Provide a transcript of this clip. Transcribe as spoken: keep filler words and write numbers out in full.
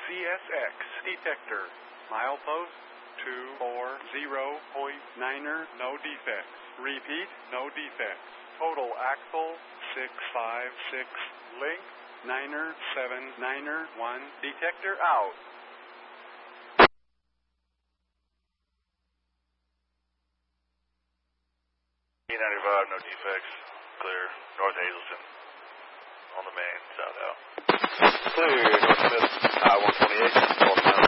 C S X detector. Milepost two four zero point niner, no defects. Repeat, no defects. Total axle six five six. Link niner seven niner one. Detector out. E ninety-five, no defects. Clear. North Hazelton. On the main, south out. Clear, North Smith, I one twenty-eight, northbound.